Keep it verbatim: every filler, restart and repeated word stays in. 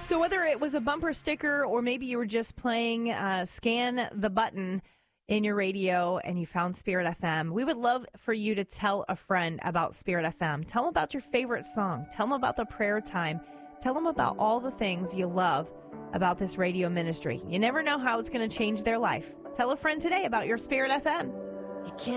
So whether it was a bumper sticker or maybe you were just playing uh, Scan the Button in your radio and you found Spirit F M, we would love for you to tell a friend about Spirit F M. Tell them about your favorite song. Tell them about the prayer time. Tell them about all the things you love about this radio ministry. You never know how it's going to change their life. Tell a friend today about your Spirit F M. You can't